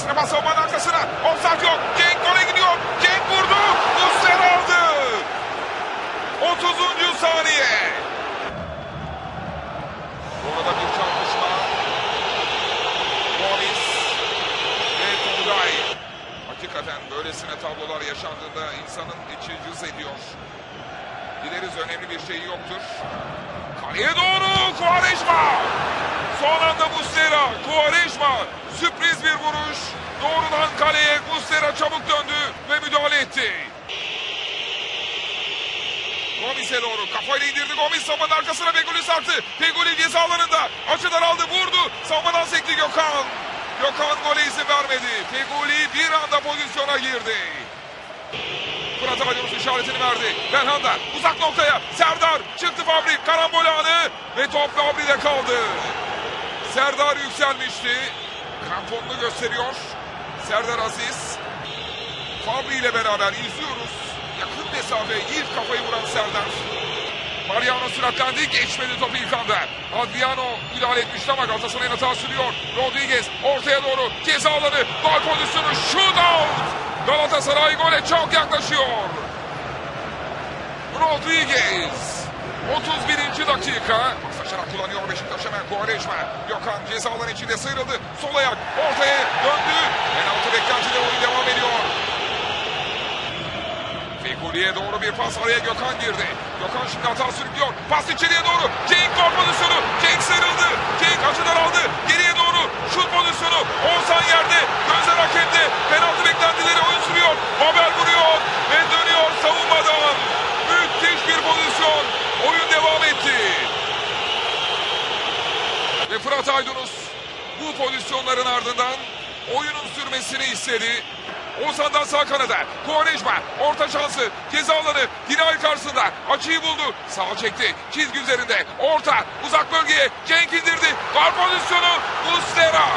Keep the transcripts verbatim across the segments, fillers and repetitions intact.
Sinema savunmanın arkasına. Offside yok. Cenk gole gidiyor. Cenk vurdu. Muslera aldı. otuzuncu saniye. Orada bir çarpışma. Gomis ve Tolgay. Hakikaten böylesine tablolar yaşandığında insanın içi cız ediyor. Dileriz önemli bir şey yoktur. Kaleye doğru Quaresma. Son anda Muslera. Quaresma. Sürpriz bir vuruş. Doğrudan kaleye Muslera çabuk döndü ve müdahale etti. Gomis'e doğru kafayla indirdi. Gomis savunmanın arkasına Feguli sarktı. Feguli ceza alanında. Açıdan aldı, vurdu. Savunmadan sekti Gökhan. Gökhan gole izin vermedi. Feguli bir anda pozisyona girdi. Fırat Aydınus işaretini verdi. Belhanda uzak noktaya. Serdar çıktı Fabri. Karambol anı ve top Fabri'de kaldı. Serdar yükselmişti. Kramponunu gösteriyor. Serdar Aziz. Fabri ile beraber izliyoruz. Yakın mesafe ilk kafayı vuran Serdar. Mariano süratlendi. Geçmedi topu ilk anda. Adriano müdahale etmişti ama Galatasaray'ın hata sürüyor. Rodriguez ortaya doğru ceza alanı. Gol pozisyonu. Shootout. Galatasaray gole çok yaklaşıyor. Rodriguez. otuz birinci dakika. Paslaşarak kullanıyor Beşiktaş hemen. Quaresma. Gökhan ceza alanı içinde sıyrıldı. Sol ayak ortaya döndü. Penaltı beklentide oyun devam ediyor. Fegüli'ye doğru bir pas, araya Gökhan girdi. Gökhan şimdi hata sürüklüyor. Pas içeriye doğru. Cenk gol pozisyonu. Cenk sıyrıldı. Cenk açıdan aldı. Geriye doğru şut pozisyonu. Oğuzhan yerde. Gözler hakemde. Penaltı beklentileri oyun sürüyor. Babel vuruyor ve dönüyor savunmadan. Müthiş bir pozisyon. Oyun devam etti. Ve Fırat Aydınus bu pozisyonların ardından oyunun sürmesini istedi. Oğuzhan'dan sağ kanada. Quaresma orta şansı. Ceza alanı. Dinay karşısında. Açıyı buldu. Sağa çekti. Çizgi üzerinde. Orta. Uzak bölgeye. Cenk indirdi. Gol pozisyonu. Muslera.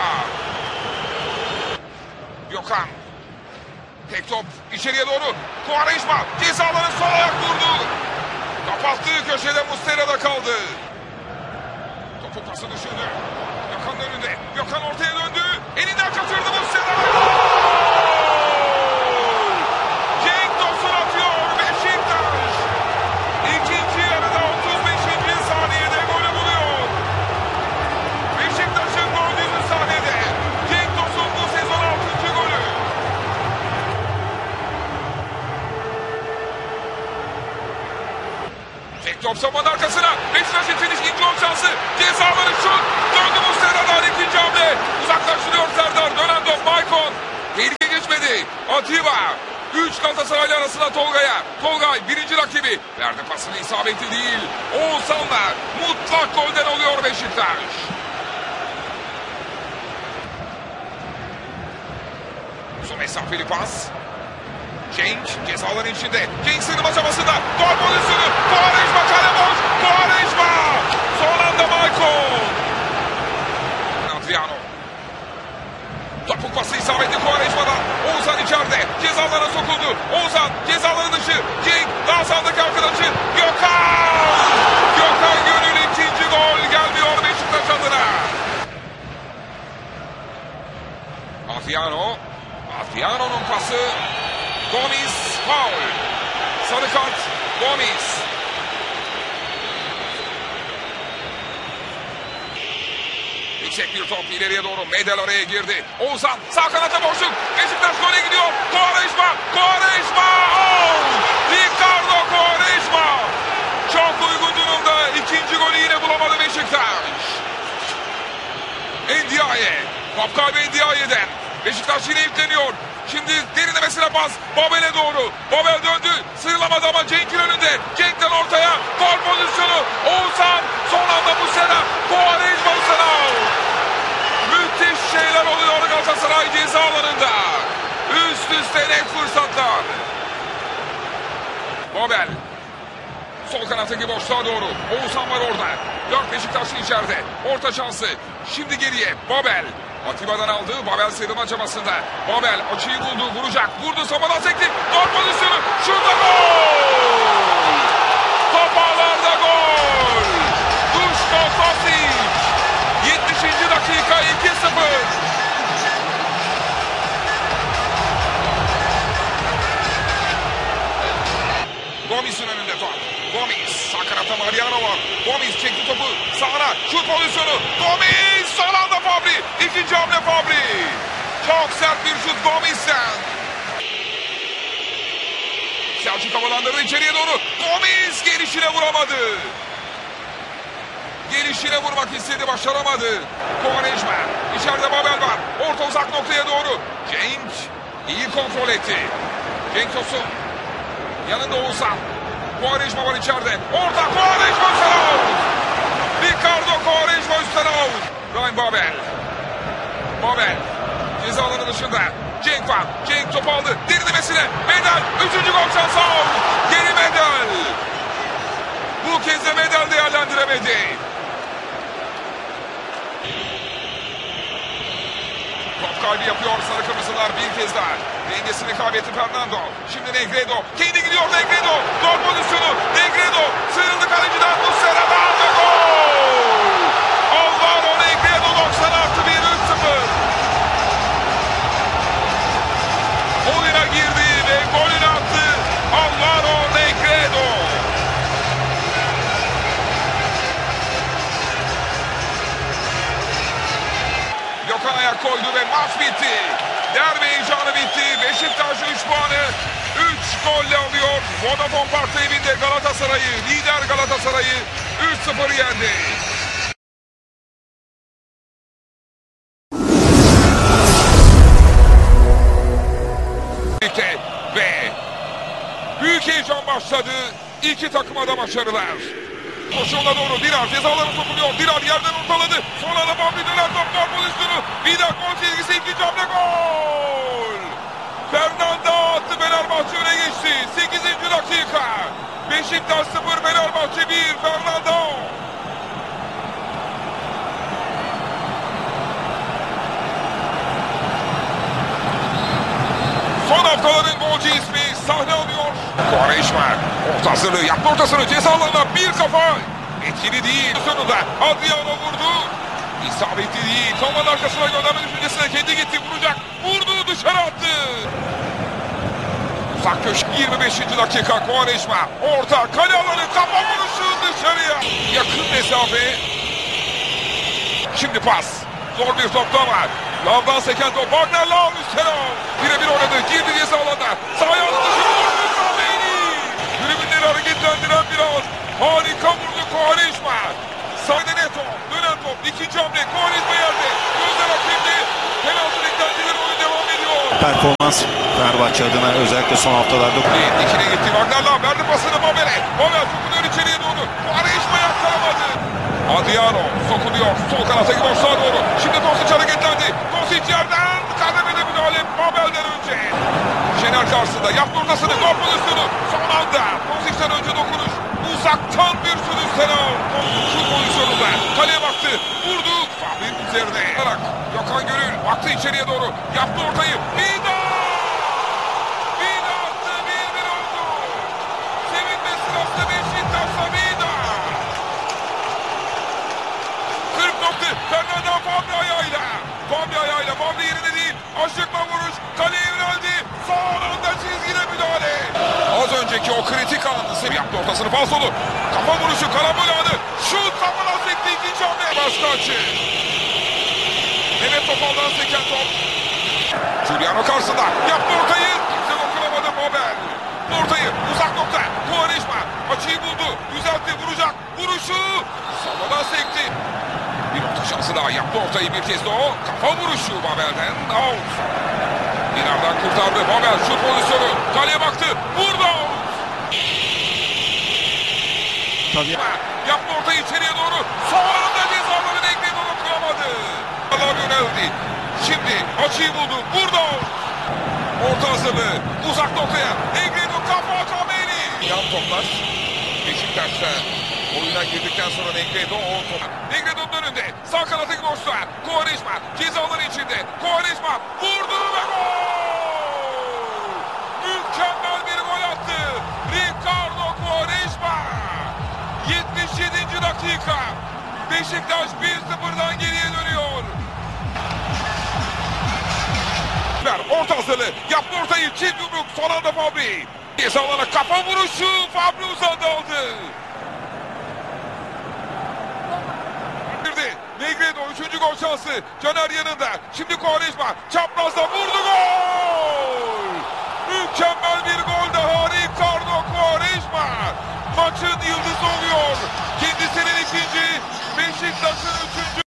Gökhan. Tek top. içeriye doğru. Quaresma. Ceza alanı sol ayak vurdu. Kapattığı köşede Muslera'da kaldı. Topu pası düşündü. Gökhan'ın önünde. Gökhan ortaya döndü. Elinden kaçırdı Muslera. Top savunmanın arkasına. Beşiktaş için ikinci gol şansı. Cezaları şut. Döndü Muslera'dan ikinci hamle. Uzaklaştırıyor Serdar. Dönen top Maicon. Tehlike geçmedi. Atiba. Üç Galatasaraylı arasında Tolga'ya. Tolgay birinci rakibi. Verdi pasını, isabetli değil. Oğuzhan'la mutlak golden oluyor Beşiktaş. Uzun mesafeli pas. Cenk cezaların içinde. Cenk sığınma çabasında. Gol pozisyonu. Quaresma kale boş. Quaresma. Son anda Maicon. Adriano. Topuk pası isabetli Quaresma'dan. Oğuzhan içeride. Cezalara sokuldu. Oğuzhan cezaların dışı. Cenk daha sağdaki arkadaşı. Gökhan. Gökhan Gönül ikinci gol gelmiyor Beşiktaş adına. Adriano. Adriano'nun pası. Gomis faul. Sarı kart Gomis. Yüksek bir top ileriye doğru. Medel araya girdi. Oğuzhan sağ kanata boşluk. Beşiktaş gole gidiyor. Quaresma. Quaresma. Oh! Ricardo Quaresma. Çok uygun durumda. İkinci golü yine bulamadı Beşiktaş. Ndiaye. Top kaybı Ndiaye'den. Beşiktaş yine yükleniyor. Şimdi derinlemesine pas. Babel'e doğru. Babel döndü. Sıyrılamadı ama Cenk'in önünde. Cenk'ten ortaya. Gol pozisyonu. Oğuzhan. Son anda Muslera. Quaresma Muslera. Müthiş şeyler oluyor Galatasaray ceza alanında. Üst üste net fırsatlar. Babel. Sol kanattaki boşluğa doğru. Oğuzhan var orada. Dört Beşiktaşlı içeride. Orta şansı. Şimdi geriye. Babel. Atiba'dan aldı. Babel sıyrılma çabasında. Babel açıyı buldu. Vuracak. Vurdu. Savunmadan sekti. Gol pozisyonu. Şurada gol. Top ağlarda gol. Duško Tosić. yetmişinci dakika iki sıfır. Sağına şut pozisyonu. Gomis son anda Fabri. İkinci hamle Fabri. Çok sert bir şut Gomis'ten. Selçuk havalandırdı içeriye doğru. Gomis gelişine vuramadı. Gelişine vurmak istedi, başaramadı. Quaresma. İçeride Babel var. Orta uzak noktaya doğru. Cenk iyi kontrol etti. Cenk Tosun. Yanında Oğuzhan. Quaresma var içeride. Orta Quaresma üstten out. Ricardo Quaresma üstten out. Ryan Babel. Babel. Ceza alanı dışında. Cenk var. Cenk topu aldı. Derinlemesine. Medel. Üçüncü gol şansı out. Geri Medel. Bu kez de Medel değerlendiremedi. Top kaybı yapıyor sarı kırmızılar bir kez daha. Dengesini kaybetti Fernando. Şimdi Negredo. Kendi gidiyor Negredo. Gol pozisyonu. Negredo. Sıyrıldı kaleciden. Muslera'dan ve gol. Alvaro Negredo doksan artı bir üç sıfır. Oyuna girdi ve golünü attı. Alvaro Negredo. Gökhan ayak koydu ve maç bitti. Derbi heyecanı bitti. Beşiktaş üç puanı üç golle alıyor. Vodafone Park evinde Galatasaray'ı, lider Galatasaray'ı üç sıfır yendi. Ve büyük heyecan başladı. İki takıma da başarılar. Koşuğuna doğru Dirar cezaları sokuluyor. Dirar yerden ortaladı. Sonra da Bambi döner top gol pozisyonu. Bir daha gol çizgisi ikinci hamle gol. Fernando attı, Fenerbahçe öne geçti. sekizinci dakika. Beşiktaş sıfır Fenerbahçe bir. Fernando. Son haftaların golcü ismi sahne alıyor. Quaresma orta hazırlığı yaptı, ortasını ceza alanına bir kafa. Etkili değil. Sonunda Adriano vurdu. İsabetli değil. Tomanın arkasına gönderme düşüncesine kendi gitti, vuracak. Vurdu, dışarı attı. Uzak köşe yirmi beşinci dakika Quaresma. Orta kale alanı, kafa vuruşu dışarıya. Yakın mesafe. Şimdi pas. Zor bir topta var. Lav'dan seken top. Wagner Lav üstten al. Birebir oynadı. Girdi ceza alanına. Sağ ayağını dışarı vurdu. Kameni. Tribünleri hareketlendiren bir an. Harika vurdu Quaresma. Sağda Neto. Dönen top. İkinci hamle. Quaresma yerde. Gözler hakemde. Penaltı beklentileri, oyun devam ediyor. Performans Fenerbahçe adına özellikle son haftalarda. İkine gitti. Wagner Lav verdi pasını Babel'e. Babel sokuluyor içeriye doğru. Quaresma yakkalamadı. Adriano sokuluyor. Sol kanata gidiyor sağa doğru. Şimdi Tosic hareketlendi. Tosic yerden kademede müdahale Babel'den önce. Şener karşısında yaptı ortasını. Gol pozisyonu. Son anda Tosic'ten önce dokunuş. Uzaktan bir şut üstten al. Şut pozisyonunda. Kaleye baktı. Vurdu. Fahri'nin üzerine. Gökhan Gönül baktı içeriye doğru. Yaptı ortayı. Vida! Vida attı. bir bir oldu. Sevinme sırası Beşiktaş'ta Vida. kırk nokta. Fernando Fabri ayağıyla. Fabri ayağıyla. Fabri yerine değil. Aşıkla vuruş. Kaleye yöneldi. Son anda çizgide müdahale. Az önceki o kritik anı yaptı ortasını. Pas solu. Kafa vuruşu. Karambol anı. Şut kafadan sekti. İkinci hamle. Başka açı. Mehmet Topal'dan seken top. Giuliano karşısında. Yaptı ortayı. Kimse dokunamadı Babel. Ortayı. Uzak nokta. Quaresma. Açıyı buldu. Düzeltti. Vuracak. Vuruşu. Savadan sekti. Bir orta şansı daha. Yaptı ortayı bir kez de o. Kafa vuruşu Babel'den. Out. Dinar'dan kurtardı. Babel şut pozisyonu. Kaleye baktı. Vurdu. Out. Tabii. Yaptı ortayı içeriye doğru. Son anda cezaları Negredo dokunamadı. Allah yöneldi. Şimdi açıyı buldu. Vurdu. Orta hazırlığı. Uzak noktaya. Negredo kafa Kameni. Yan toplar. Beşiktaş'ta oyuna girdikten sonra Negredo o top. Negredo'nun önünde. Sağ kanata gidiyorlar. Quaresma cezaları içinde. Quaresma vurdu ve gol. Mükemmel bir gol attı. Ricardo Quaresma. yetmiş yedinci dakika. Beşiktaş bir sıfırdan geriye dönüyor. Orta hazırlığı. Yaptı ortayı. Çift yumruk. Son anda Fabri. Ceza alana kafa vuruşu. Fabri uzandı aldı. Negredo üçüncü gol şansı. Caner yanında. Şimdi Quaresma. Çaprazda vurdu, gol! Mükemmel bir gol daha. Ricardo Quaresma maçın yıldızı oluyor. Kendisinin ikinci, Beşiktaş'ın üçüncü.